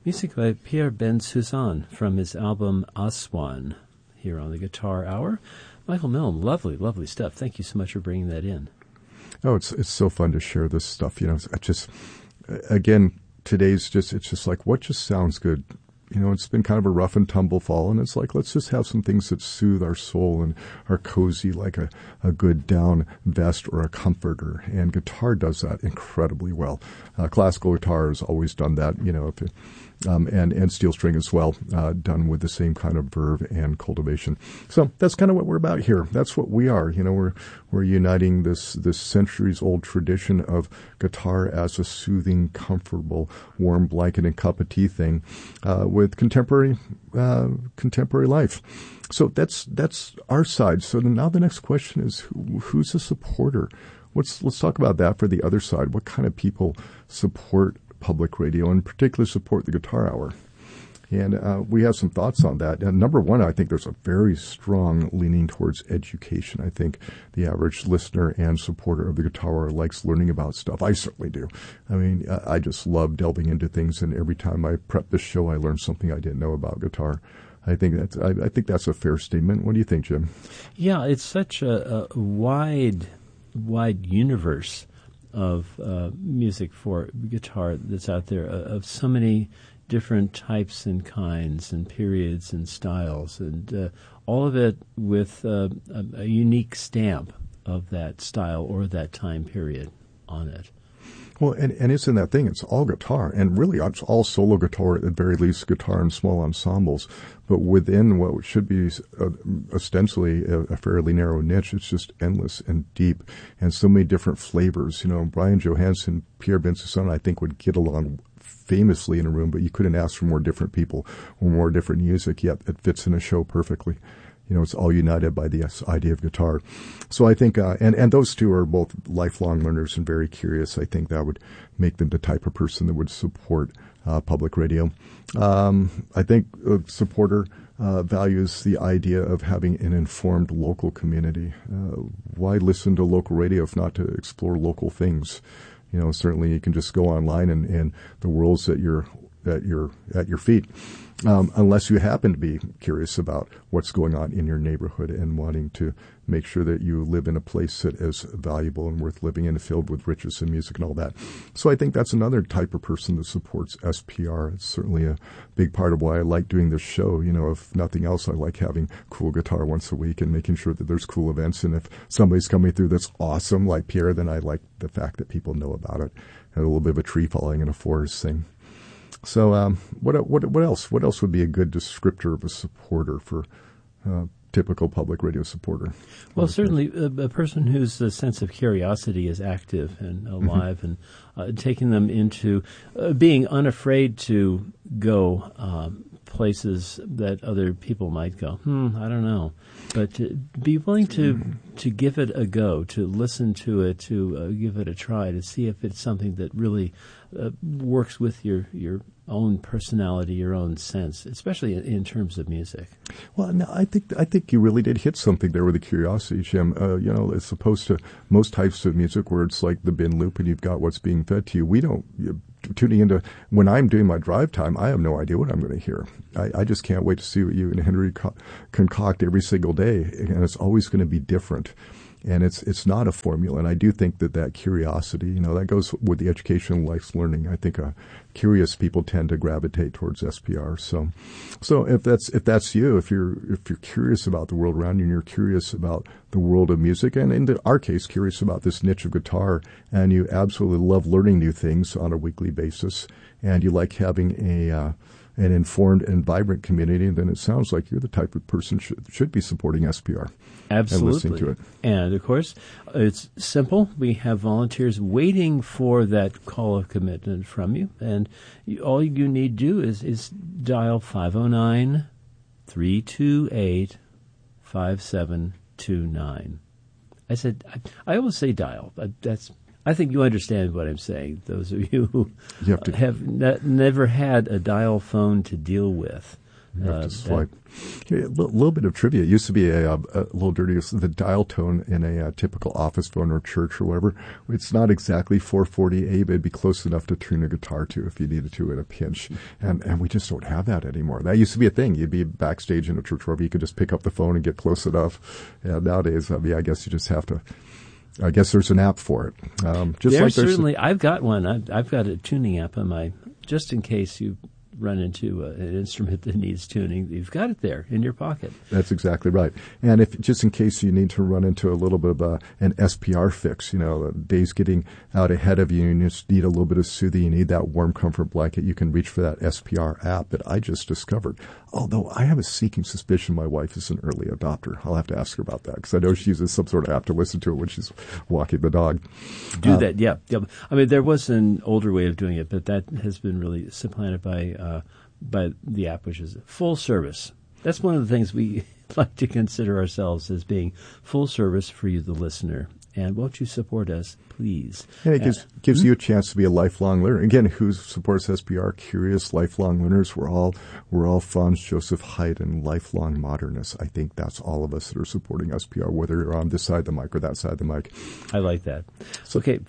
Music by Pierre Bensusan from his album Aswan, here on the Guitar Hour. Michael Milne, lovely, lovely stuff. Thank you so much for bringing that in. Oh, it's so fun to share this stuff. You know, it's just, again, it's just like, what just sounds good? You know, it's been kind of a rough and tumble fall, and it's like, let's just have some things that soothe our soul and are cozy, like a good down vest or a comforter. And guitar does that incredibly well. Classical guitar has always done that, you know, and steel string as well, done with the same kind of verve and cultivation. So that's kind of what we're about here. That's what we are. You know, we're uniting this centuries-old tradition of guitar as a soothing, comfortable, warm blanket and cup of tea thing, with contemporary life. So that's our side. So now the next question is, who's a supporter? Let's talk about that for the other side. What kind of people support public radio, and particularly support the Guitar Hour? And we have some thoughts on that. And number one, I think there's a very strong leaning towards education. I think the average listener and supporter of the Guitar Hour likes learning about stuff. I certainly do. I mean, I just love delving into things, and every time I prep this show, I learn something I didn't know about guitar. I think that's a fair statement. What do you think, Jim? Yeah, it's such a wide universe of music for guitar that's out there, of so many different types and kinds and periods and styles, and all of it with a unique stamp of that style or that time period on it. Well, and it's in that thing, it's all guitar, and really it's all solo guitar, at the very least guitar and small ensembles, but within what should be ostensibly a fairly narrow niche, it's just endless and deep, and so many different flavors. You know, Brian Johansson, Pierre Bensusan, I think would get along famously in a room, but you couldn't ask for more different people or more different music, yet it fits in a show perfectly. You know, it's all united by the idea of guitar. So I think, and those two are both lifelong learners and very curious. I think that would make them the type of person that would support public radio. I think a supporter values the idea of having an informed local community. Why listen to local radio if not to explore local things? You know, certainly you can just go online and the world's at your feet. Unless you happen to be curious about what's going on in your neighborhood and wanting to make sure that you live in a place that is valuable and worth living in, filled with riches and music and all that. So I think that's another type of person that supports SPR. It's certainly a big part of why I like doing this show. You know, if nothing else, I like having cool guitar once a week and making sure that there's cool events. And if somebody's coming through that's awesome, like Pierre, then I like the fact that people know about it. And a little bit of a tree falling in a forest thing. So what else? What else would be a good descriptor of a supporter for typical public radio supporter? Well, certainly a person whose sense of curiosity is active and alive, and taking them into being unafraid to go places that other people might go, I don't know. But to be willing to give it a go, to listen to it, to give it a try, to see if it's something that really works with your own personality, your own sense, especially in terms of music. Well, no, I think you really did hit something there with the curiosity, Jim. You know, as opposed to most types of music where it's like the bin loop and you've got what's being fed to you. Tuning into, when I'm doing my drive time, I have no idea what I'm going to hear. I just can't wait to see what you and Henry concoct every single day, and it's always going to be different. And it's not a formula. And I do think that curiosity, you know, that goes with the education and life's learning. I think curious people tend to gravitate towards SPR. So if that's you, if you're curious about the world around you and you're curious about the world of music, and in our case, curious about this niche of guitar, and you absolutely love learning new things on a weekly basis, and you like having an informed and vibrant community, then it sounds like you're the type of person should be supporting SPR. Absolutely. And listening to it. And, of course, it's simple. We have volunteers waiting for that call of commitment from you. And all you need to do is dial 509-328-5729. I always say dial, but I think you understand what I'm saying, those of you who have never had a dial phone to deal with. Swipe. A little bit of trivia. It used to be a little dirty. The dial tone in a typical office phone or church or whatever, it's not exactly 440A, but it'd be close enough to tune a guitar to if you needed to at a pinch. And we just don't have that anymore. That used to be a thing. You'd be backstage in a church wherever you could just pick up the phone and get close enough. And nowadays, I guess you just have to. I guess there's an app for it. I've got one. I've got a tuning app on my, just in case you run into an instrument that needs tuning, you've got it there in your pocket. That's exactly right. And if just in case you need to run into a little bit of an SPR fix, the day's getting out ahead of you and you just need a little bit of soothing, you need that warm comfort blanket, you can reach for that SPR app that I just discovered. Although I have a sneaking suspicion my wife is an early adopter. I'll have to ask her about that because I know she uses some sort of app to listen to it when she's walking the dog. Do that, yeah. I mean, there was an older way of doing it, but that has been really supplanted by the app, which is full service. That's one of the things we like to consider ourselves as being full service for you, the listener. And won't you support us, please? And it gives you a chance to be a lifelong learner. Again, who supports SPR? Curious, lifelong learners. We're all Franz Joseph Haydn, lifelong modernists. I think that's all of us that are supporting SPR, whether you're on this side of the mic or that side of the mic. I like that. Okay,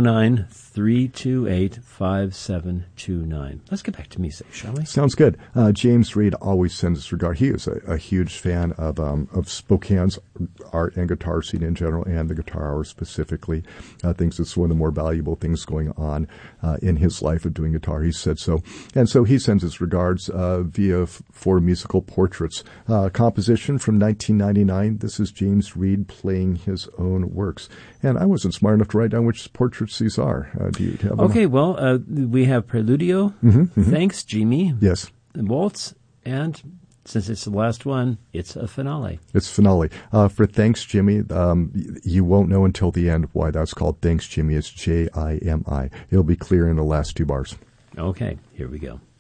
509-328-5729. Let's get back to music, shall we? Sounds good. James Reed always sends his regard. He is a huge fan of Spokane's art and guitar scene in general, and the Guitar Hour specifically. Thinks it's one of the more valuable things going on in his life of doing guitar. He said so. And so he sends his regards via 4 musical portraits. Composition from 1999. This is James Reed playing his own works. And I wasn't smart enough to write down which portraits these are. Do you have them? Okay, well, we have Preludio, Thanks, Jimmy, yes, Waltz, and since it's the last one, it's a finale. It's finale. For Thanks, Jimmy, you won't know until the end why that's called Thanks, Jimmy. It's Jimi. It'll be clear in the last 2 bars. Okay, here we go.